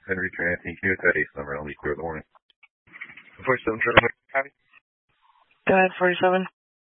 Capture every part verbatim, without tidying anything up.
Henry Tran, thank you. That ace number, only clear the morning. forty-seven, Trevor. Copy. Go ahead, forty-seven.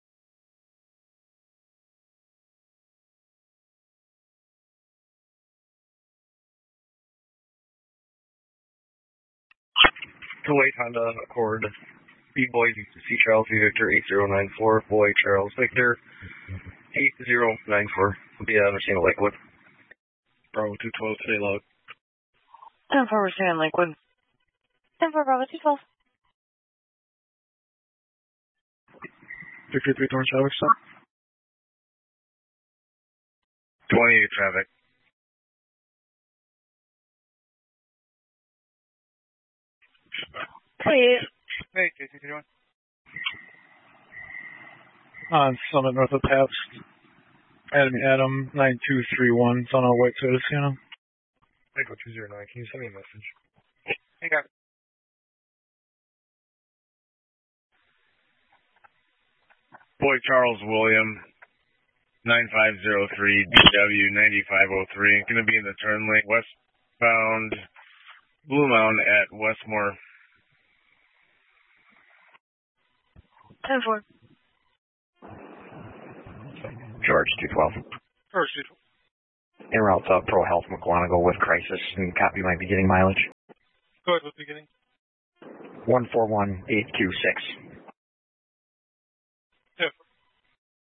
two eight Honda Accord. B Boy C Charles V Victor eight zero nine four. Boy Charles Victor eight zero nine four. Be uh, understand Lakewood. Bravo two twelve today load. ten four, we're staying Lakewood. ten four, Bravo two twelve. Victor three Torrance traffic stop. twenty-eight traffic. Hey. Hey, J C, how you doing? On Summit north of Pabst. Adam Adam nine two three one. It's on a white Toyota Sienna. Echo two zero nine. Can you send me a message? Hey, guys. Boy Charles William nine five zero three D W ninety-five oh three. Going to be in the turn lane westbound Blue Mound at Westmore. ten four. George two twelve. George two twelve. En route to Pro Health McGuanago with crisis and copy my beginning mileage. Go ahead with beginning. one four one eight Q six.